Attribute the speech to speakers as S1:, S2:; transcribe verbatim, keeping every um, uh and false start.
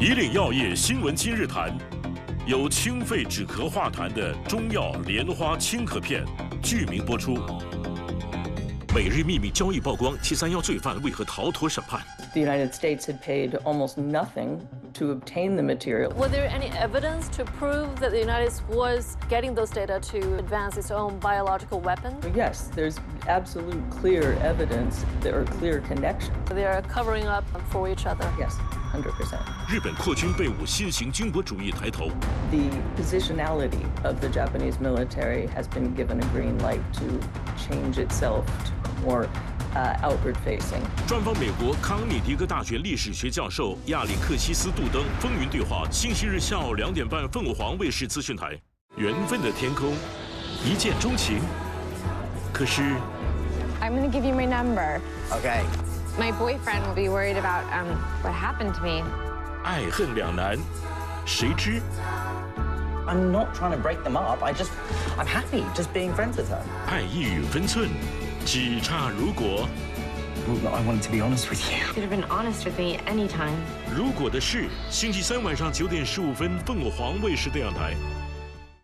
S1: 以岭药业新闻今日谈，有清肺止咳化痰的中药莲花清咳片，剧名播出。每日秘密交易曝光，七三幺罪犯为何逃脱审判
S2: ？The United States had paid almost nothing to obtain the material.
S3: Was there any evidence to prove that the United States was getting those data to advance its own biological weapon?
S2: Yes, there's absolute clear evidence. There are clear connections.
S3: They are covering up for each other.
S2: Yes, one hundred percent.
S1: 日本扩军被武新型军国主义抬头。
S2: The positionality of the Japanese military has been given a green light to change itself to more uh, outward-facing.
S1: 专访美国康涅狄格大学历史学教授亚历克西斯·杜登，风云对话，星期日下午两点半，凤凰卫视资讯台。缘分的天空，一见钟情。可是
S4: I'm gonna give you my number.
S5: Okay.
S4: My boyfriend will be worried about um what happened to me.
S1: 爱恨两难，谁知
S5: I'm not trying to break them up. I just, I'm happy just being friends with her.
S1: 爱意与分寸，只差如果。
S5: Well, I wanted to be honest with you.
S4: You could have been honest with me anytime.
S1: 如果的事，星期三晚上九点十五分，凤凰卫视电视台。